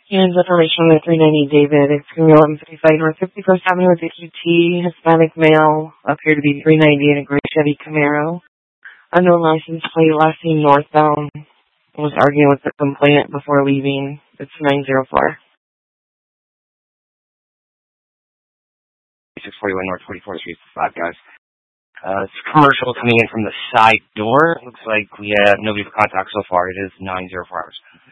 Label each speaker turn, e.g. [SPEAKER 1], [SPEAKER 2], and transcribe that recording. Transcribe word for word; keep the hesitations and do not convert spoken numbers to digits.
[SPEAKER 1] And information on the three ninety David. It's eleven fifty-five North fifty-first Avenue with a Q T. Hispanic male. Appeared to be three ninety in a gray Chevy Camaro. Unknown license plate, last seen northbound. Was arguing with the complainant before leaving. It's nine zero four.
[SPEAKER 2] six forty-one North forty-fourth Street, five guys. Uh, it's commercial coming in from the side door. Looks like we have nobody for contact so far. It is nine zero four hours.